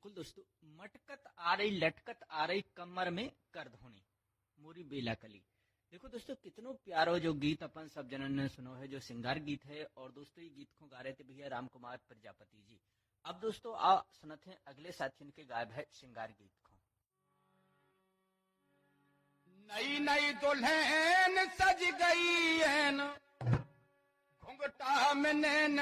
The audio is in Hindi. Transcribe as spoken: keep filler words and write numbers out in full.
बिल्कुल दोस्तों, मटकत आ रही लटकत आ रही कमर में कर धोनी मोरी बेला कली। देखो दोस्तों, कितनो प्यारो जो गीत अपन सब जनन ने सुनो है, जो श्रृंगार गीत है। और दोस्तों ये गीत को गा रहे थे भैया राम कुमार प्रजापति जी। अब दोस्तों आ सुनते हैं अगले साथी के गायब है श्रृंगार गीत को। नई नई दुल्हन सज गई है न घुंघटा में नैन